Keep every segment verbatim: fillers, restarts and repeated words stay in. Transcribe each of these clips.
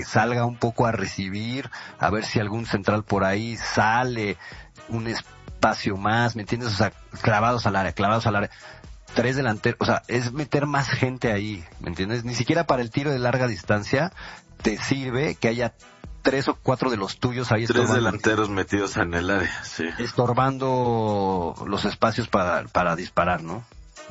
salga un poco a recibir, a ver si algún central por ahí sale, un espacio más, ¿me entiendes? O sea, clavados al área, clavados al área. Tres delanteros, o sea, es meter más gente ahí, ¿me entiendes? Ni siquiera para el tiro de larga distancia te sirve que haya tres o cuatro de los tuyos ahí tres delanteros metidos en el área, sí. Estorbando los espacios para, para disparar, ¿no?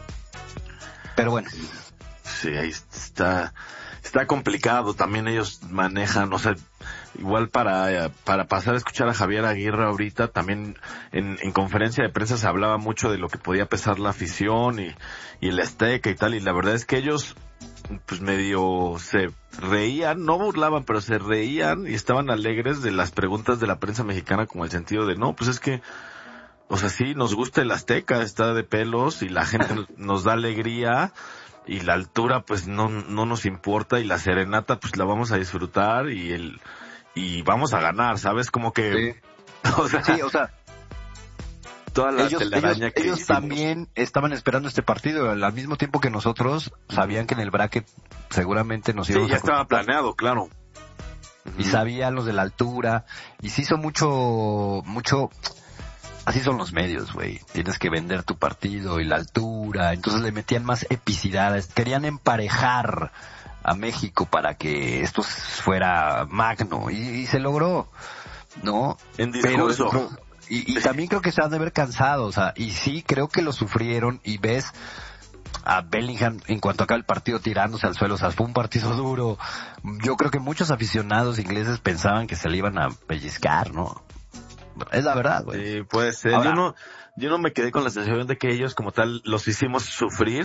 Pero bueno. Sí, ahí está, está complicado, también ellos manejan, o sea, igual para para pasar a escuchar a Javier Aguirre ahorita, también en, en conferencia de prensa se hablaba mucho de lo que podía pesar la afición y, y el Azteca y tal, y la verdad es que ellos pues medio se reían, no burlaban, pero se reían y estaban alegres de las preguntas de la prensa mexicana, como el sentido de, no, pues es que, o sea, sí, nos gusta el Azteca, está de pelos y la gente nos da alegría, y la altura pues no no nos importa, y la serenata pues la vamos a disfrutar, y el y vamos a ganar, ¿sabes? Como que sí, o sea, sí, o sea toda la ellos, telaraña ellos, que ellos también estaban esperando este partido al mismo tiempo que nosotros. Sabían que en el bracket seguramente nos íbamos sí, ya a estaba planeado, claro, y sabían los de la altura, y se hizo mucho mucho así son los medios, güey. Tienes que vender tu partido y la altura. Entonces le metían más epicidad. Querían emparejar a México para que esto fuera magno. Y, y se logró, ¿no? En discurso. Pero, y, y también creo que se han de ver cansados. O sea, y sí, creo que lo sufrieron. Y ves a Bellingham en cuanto acaba el partido tirándose al suelo. O sea, fue un partido duro. Yo creo que muchos aficionados ingleses pensaban que se le iban a pellizcar, ¿no? Es la verdad, güey. Sí, puede ser. Ahora, yo no, yo no me quedé con la sensación de que ellos como tal los hicimos sufrir.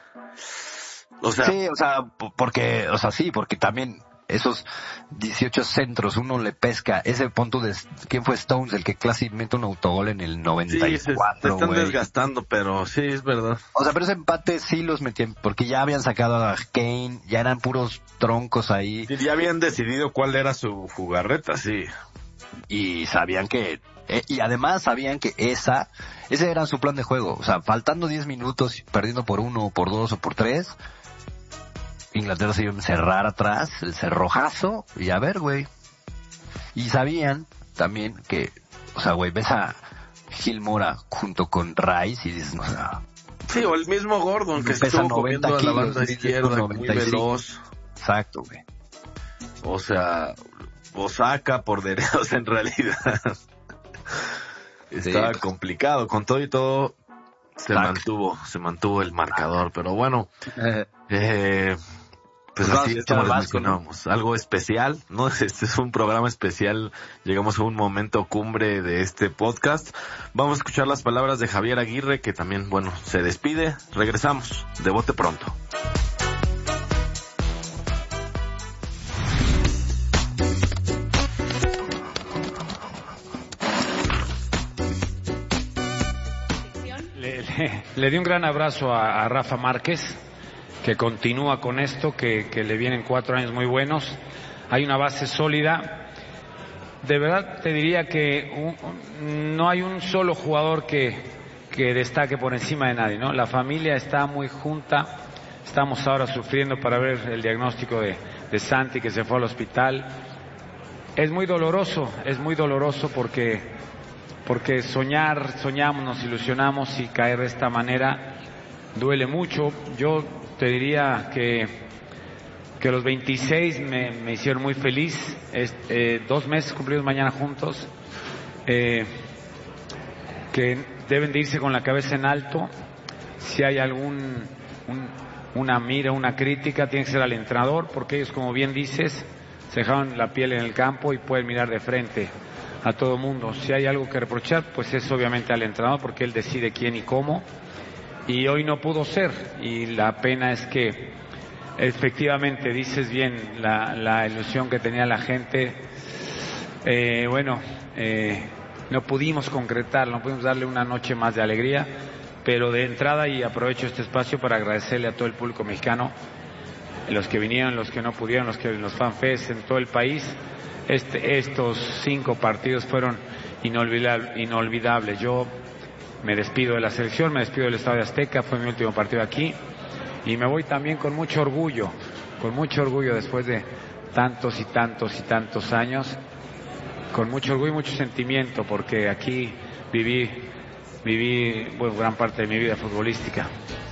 O sea. Sí, o sea, porque, o sea, sí, porque también esos dieciocho centros uno le pesca ese punto de, ¿quién fue Stones? El que casi mete un autogol en el noventa y cuatro, sí, se, se están wey. desgastando, pero sí, es verdad. O sea, pero ese empate sí los metían, porque ya habían sacado a Kane, ya eran puros troncos ahí. Sí, ya habían decidido cuál era su jugarreta, sí. Y sabían que, eh, y además sabían que esa, ese era su plan de juego. O sea, faltando diez minutos, perdiendo por uno, o por dos, o por tres, Inglaterra se iba a encerrar atrás, el cerrojazo, y a ver, güey. Y sabían también que, o sea, güey, ves a Gil Mora junto con Rice y dices, no, no. Sí, o el mismo Gordon que pesa estuvo comiendo a la banda izquierda, muy veloz. Exacto, güey. O sea, Osaka por derechos en realidad. Estaba sí, complicado, con todo y todo se Exacto. mantuvo, se mantuvo el marcador, pero bueno, eh, pues así es como les mencionábamos, ¿no? Algo especial, ¿no? Este es un programa especial, llegamos a un momento cumbre de este podcast. Vamos a escuchar las palabras de Javier Aguirre, que también, bueno, se despide. Regresamos, de bote pronto. Le, le, le di un gran abrazo a, a Rafa Márquez, que continúa con esto, que, que le vienen cuatro años muy buenos. Hay una base sólida. De verdad te diría que un, no hay un solo jugador que, que destaque por encima de nadie, ¿no? La familia está muy junta. Estamos ahora sufriendo para ver el diagnóstico de, de Santi, que se fue al hospital. Es muy doloroso, es muy doloroso porque, porque soñar, soñamos, nos ilusionamos, y caer de esta manera duele mucho. Yo te diría que, que los veintiséis me, me hicieron muy feliz. Es, eh, dos meses cumplidos mañana juntos, eh, que deben de irse con la cabeza en alto. Si hay algún un, una mira, una crítica, tiene que ser al entrenador, porque ellos, como bien dices, se dejaron la piel en el campo y pueden mirar de frente a todo mundo. Si hay algo que reprochar, pues es obviamente al entrenador, porque él decide quién y cómo. Y hoy no pudo ser, y la pena es que efectivamente dices bien, la, la ilusión que tenía la gente, eh, bueno, eh, no pudimos concretar, no pudimos darle una noche más de alegría, pero de entrada, y aprovecho este espacio para agradecerle a todo el público mexicano, los que vinieron, los que no pudieron, los que los fanfests en todo el país. Este, estos cinco partidos fueron inolvidables, inolvidables. Yo me despido de la selección, me despido del Estadio Azteca, fue mi último partido aquí, y me voy también con mucho orgullo, con mucho orgullo después de, tantos y tantos y tantos años, con mucho orgullo y mucho sentimiento, porque aquí viví, viví bueno, gran parte de mi vida futbolística.